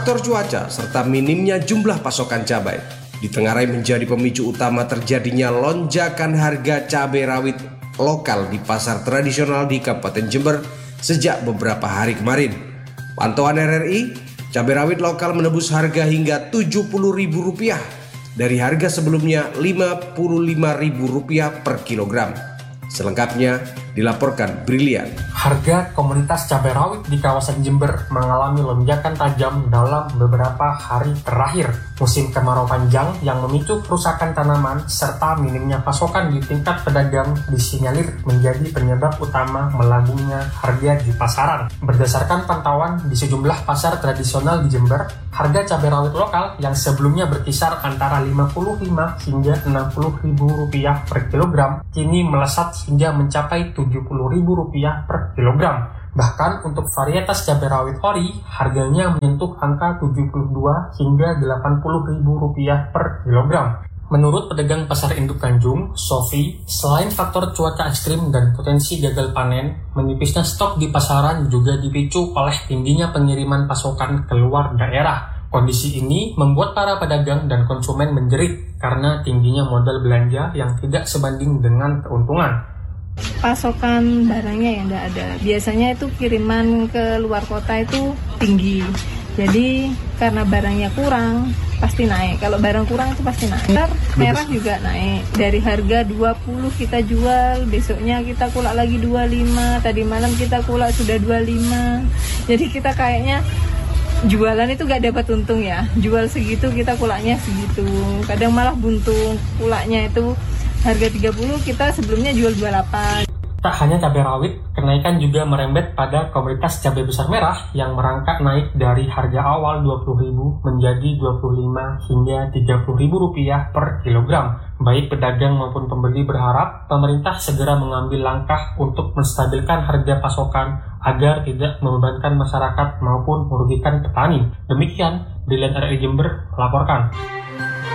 Faktor cuaca serta minimnya jumlah pasokan cabai ditengarai menjadi pemicu utama terjadinya lonjakan harga cabai rawit lokal di pasar tradisional di Kabupaten Jember sejak beberapa hari kemarin. Pantauan RRI, cabai rawit lokal menembus harga hingga Rp70.000 dari harga sebelumnya Rp55.000 per kilogram. Selengkapnya dilaporkan Brilian. Harga komoditas cabai rawit di kawasan Jember mengalami lonjakan tajam dalam beberapa hari terakhir. Musim kemarau panjang yang memicu kerusakan tanaman serta minimnya pasokan di tingkat pedagang disinyalir menjadi penyebab utama melambungnya harga di pasaran. Berdasarkan pantauan di sejumlah pasar tradisional di Jember, harga cabai rawit lokal yang sebelumnya berkisar antara Rp55 hingga Rp60.000 per kilogram kini melesat hingga mencapai Rp70.000 per kilogram. Bahkan untuk varietas cabai rawit ori, harganya menyentuh angka Rp72 hingga Rp80.000 per kilogram. Menurut pedagang pasar induk Tanjung, Sofi, selain faktor cuaca ekstrim dan potensi gagal panen, menipisnya stok di pasaran juga dipicu oleh tingginya pengiriman pasokan keluar daerah. Kondisi ini membuat para pedagang dan konsumen menjerit karena tingginya modal belanja yang tidak sebanding dengan keuntungan. Pasokan barangnya yang tidak ada. Biasanya itu kiriman ke luar kota itu tinggi. Jadi karena barangnya kurang, pasti naik. Kalau barang kurang itu pasti naik. Merah juga naik. Dari harga 20 kita jual, besoknya kita kulak lagi 25. Tadi malam kita kulak sudah 25. Jadi kita kayaknya jualan itu gak dapat untung ya. Jual segitu kita kulaknya segitu. Kadang malah buntung. Kulaknya itu harga 30, kita sebelumnya jual 28. Tak hanya cabai rawit, kenaikan juga merembet pada komoditas cabai besar merah yang merangkak naik dari harga awal Rp20.000 menjadi Rp25 hingga Rp30.000 per kilogram. Baik pedagang maupun pembeli berharap pemerintah segera mengambil langkah untuk menstabilkan harga pasokan agar tidak membebankan masyarakat maupun merugikan petani. Demikian, Brilian RRI Jember melaporkan.